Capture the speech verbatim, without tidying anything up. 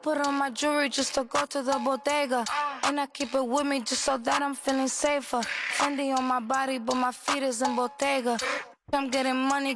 put on my jewelry just to go to the bodega. And I keep it with me just so that I'm feeling safer. Fendi on my body, but my feet is in Bottega. I'm getting money.